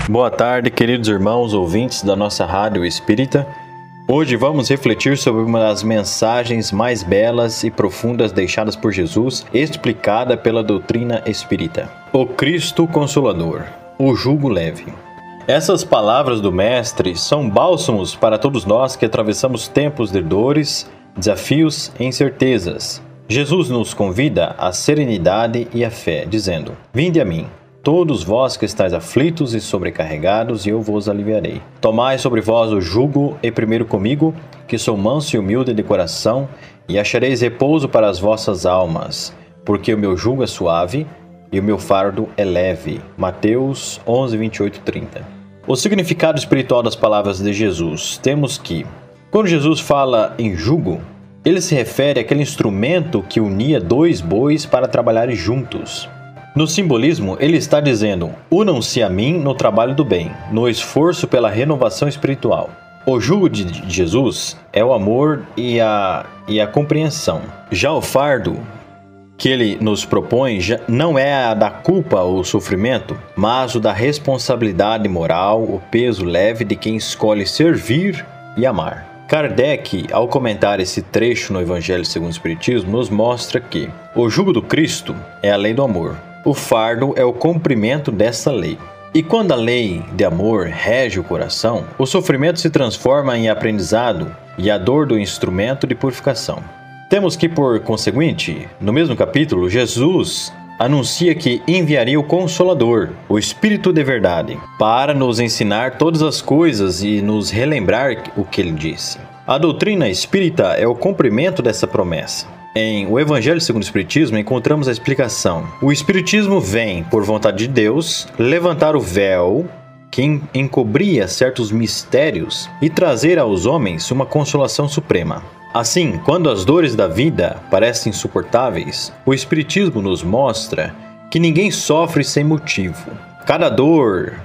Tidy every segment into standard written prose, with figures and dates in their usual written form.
Boa tarde, queridos irmãos ouvintes da nossa Rádio Espírita. Hoje vamos refletir sobre uma das mensagens mais belas e profundas deixadas por Jesus, explicada pela doutrina espírita. O Cristo Consolador, o jugo leve. Essas palavras do Mestre são bálsamos para todos nós que atravessamos tempos de dores, desafios e incertezas. Jesus nos convida à serenidade e à fé, dizendo: Vinde a mim, todos vós que estáis aflitos e sobrecarregados, e eu vos aliviarei. Tomai sobre vós o jugo e primeiro comigo, que sou manso e humilde de coração, e achareis repouso para as vossas almas, porque o meu jugo é suave e o meu fardo é leve. Mateus 11, 28, 30. O significado espiritual das palavras de Jesus. Temos que, quando Jesus fala em jugo, ele se refere àquele instrumento que unia dois bois para trabalharem juntos. No simbolismo, ele está dizendo: unam-se a mim no trabalho do bem, no esforço pela renovação espiritual. O jugo de Jesus é o amor e a compreensão. Já o fardo que ele nos propõe não é a da culpa ou sofrimento, mas o da responsabilidade moral, o peso leve de quem escolhe servir e amar. Kardec, ao comentar esse trecho no Evangelho segundo o Espiritismo, nos mostra que o jugo do Cristo é a lei do amor. O fardo é o cumprimento dessa lei. E quando a lei de amor rege o coração, o sofrimento se transforma em aprendizado e a dor do instrumento de purificação. Temos que, por conseguinte, no mesmo capítulo, Jesus anuncia que enviaria o Consolador, o Espírito de Verdade, para nos ensinar todas as coisas e nos relembrar o que ele disse. A doutrina espírita é o cumprimento dessa promessa. Em O Evangelho segundo o Espiritismo encontramos a explicação. O Espiritismo vem, por vontade de Deus, levantar o véu que encobria certos mistérios e trazer aos homens uma consolação suprema. Assim, quando as dores da vida parecem insuportáveis, o Espiritismo nos mostra que ninguém sofre sem motivo. Cada dor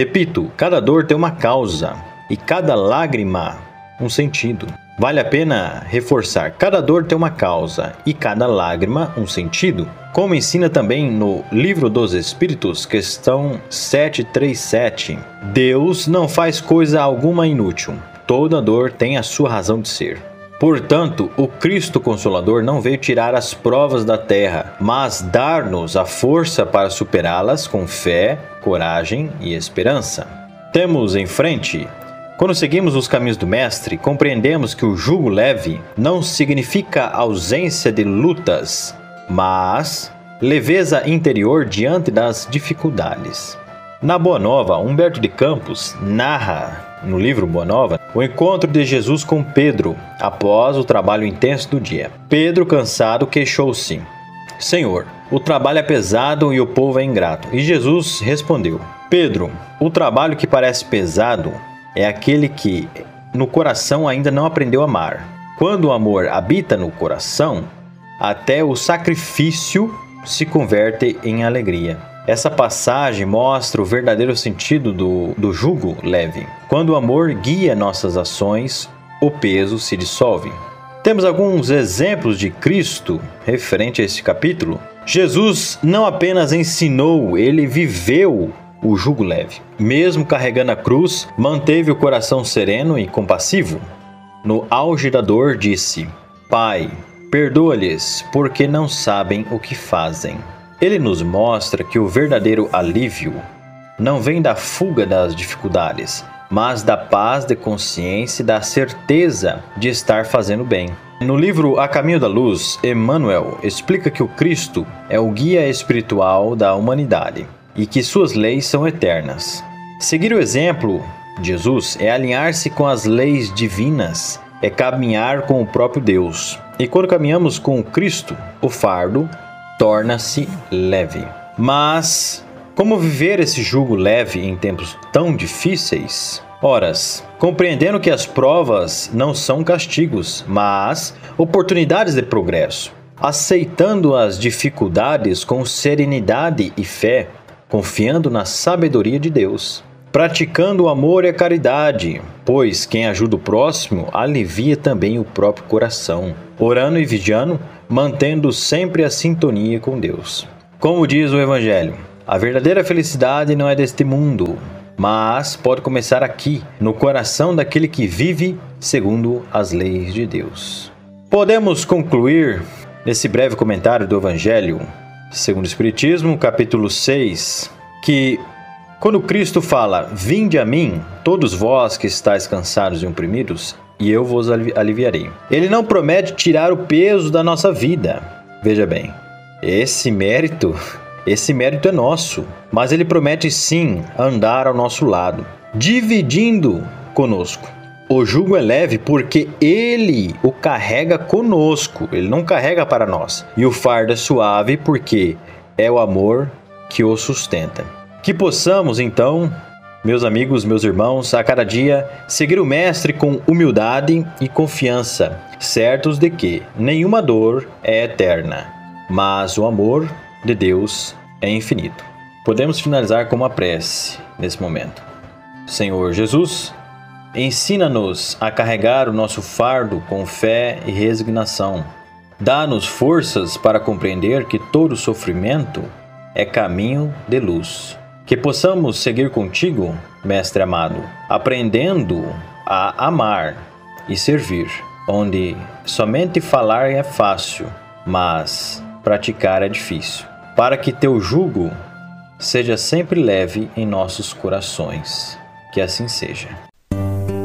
tem uma causa e cada lágrima um sentido. Vale a pena reforçar: cada dor tem uma causa e cada lágrima um sentido, como ensina também no Livro dos Espíritos, questão 737. Deus não faz coisa alguma inútil. Toda dor tem a sua razão de ser. Portanto, o Cristo Consolador não veio tirar as provas da terra, mas dar-nos a força para superá-las com fé, coragem e esperança. Temos em frente: quando seguimos os caminhos do Mestre, compreendemos que o jugo leve não significa ausência de lutas, mas leveza interior diante das dificuldades. Na Boa Nova, Humberto de Campos narra, no livro Boa Nova, o encontro de Jesus com Pedro após o trabalho intenso do dia. Pedro, cansado, queixou-se: Senhor, o trabalho é pesado e o povo é ingrato. E Jesus respondeu: Pedro, o trabalho que parece pesado é aquele que no coração ainda não aprendeu a amar. Quando o amor habita no coração, até o sacrifício se converte em alegria. Essa passagem mostra o verdadeiro sentido do jugo leve. Quando o amor guia nossas ações, o peso se dissolve. Temos alguns exemplos de Cristo referente a este capítulo. Jesus não apenas ensinou, ele viveu o jugo leve. Mesmo carregando a cruz, manteve o coração sereno e compassivo. No auge da dor, disse: Pai, perdoa-lhes, porque não sabem o que fazem. Ele nos mostra que o verdadeiro alívio não vem da fuga das dificuldades, mas da paz de consciência e da certeza de estar fazendo bem. No livro A Caminho da Luz, Emmanuel explica que o Cristo é o guia espiritual da humanidade e que suas leis são eternas. Seguir o exemplo de Jesus é alinhar-se com as leis divinas, é caminhar com o próprio Deus. E quando caminhamos com o Cristo, o fardo torna-se leve. Mas como viver esse jugo leve em tempos tão difíceis? Horas, compreendendo que as provas não são castigos, mas oportunidades de progresso. Aceitando as dificuldades com serenidade e fé, confiando na sabedoria de Deus. Praticando o amor e a caridade, pois quem ajuda o próximo alivia também o próprio coração. Orando e vigiando, mantendo sempre a sintonia com Deus. Como diz o Evangelho, a verdadeira felicidade não é deste mundo, mas pode começar aqui, no coração daquele que vive segundo as leis de Deus. Podemos concluir nesse breve comentário do Evangelho segundo o Espiritismo, capítulo 6, que quando Cristo fala, vinde a mim, todos vós que estáis cansados e oprimidos, e eu vos aliviarei. Ele não promete tirar o peso da nossa vida. Veja bem, esse mérito é nosso, mas ele promete sim andar ao nosso lado, dividindo conosco. O jugo é leve porque ele o carrega conosco, ele não carrega para nós. E o fardo é suave porque é o amor que o sustenta. Que possamos então, meus amigos, meus irmãos, a cada dia seguir o Mestre com humildade e confiança, certos de que nenhuma dor é eterna, mas o amor de Deus é infinito. Podemos finalizar com uma prece nesse momento. Senhor Jesus, ensina-nos a carregar o nosso fardo com fé e resignação. Dá-nos forças para compreender que todo sofrimento é caminho de luz. Que possamos seguir contigo, Mestre amado, aprendendo a amar e servir, onde somente falar é fácil, mas praticar é difícil, para que teu jugo seja sempre leve em nossos corações. Que assim seja.